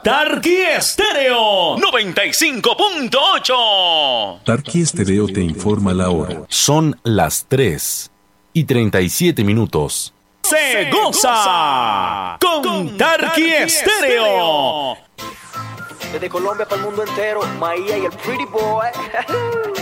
Tarqui Estéreo 95.8. Tarqui Estéreo te informa la hora. Son las 3:37. Se goza con Tarqui Estéreo. Desde Colombia para el mundo entero, Maía y el Pretty Boy.